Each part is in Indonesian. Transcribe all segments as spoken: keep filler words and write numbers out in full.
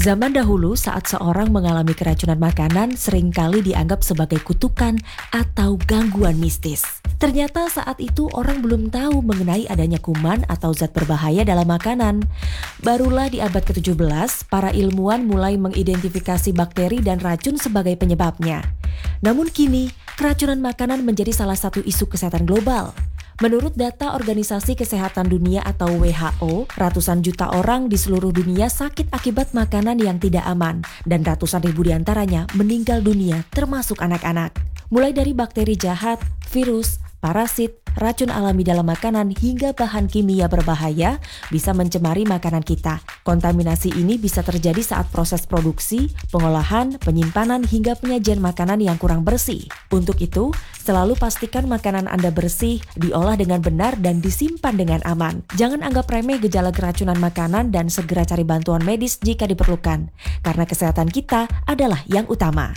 Zaman dahulu saat seorang mengalami keracunan makanan seringkali dianggap sebagai kutukan atau gangguan mistis. Ternyata saat itu orang belum tahu mengenai adanya kuman atau zat berbahaya dalam makanan. Barulah di abad ketujuh belas, para ilmuwan mulai mengidentifikasi bakteri dan racun sebagai penyebabnya. Namun kini, keracunan makanan menjadi salah satu isu kesehatan global. Menurut data Organisasi Kesehatan Dunia atau W H O, ratusan juta orang di seluruh dunia sakit akibat makanan yang tidak aman dan ratusan ribu diantaranya meninggal dunia termasuk anak-anak. Mulai dari bakteri jahat, virus, parasit, racun alami dalam makanan hingga bahan kimia berbahaya bisa mencemari makanan kita. Kontaminasi ini bisa terjadi saat proses produksi, pengolahan, penyimpanan hingga penyajian makanan yang kurang bersih. Untuk itu, selalu pastikan makanan Anda bersih, diolah dengan benar dan disimpan dengan aman. Jangan anggap remeh gejala keracunan makanan dan segera cari bantuan medis jika diperlukan, karena kesehatan kita adalah yang utama.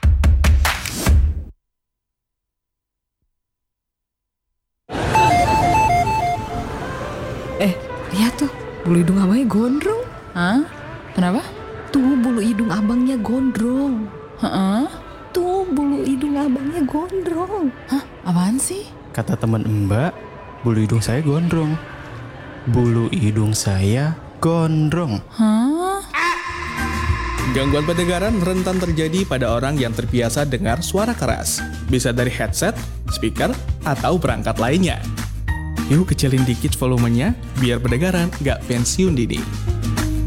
Eh, lihat tuh, bulu hidung abangnya gondrong. Hah? Kenapa? Tuh, bulu hidung abangnya gondrong. Heeh. Tuh, bulu hidung abangnya gondrong. Hah? Apaan sih? Kata teman Mbak, bulu hidung saya gondrong. Bulu hidung saya gondrong. Hah? Gangguan pendengaran rentan terjadi pada orang yang terbiasa dengar suara keras. Bisa dari headset, speaker, atau perangkat lainnya. Yuk kecilin dikit volumenya, biar pendengaran nggak pensiun dini.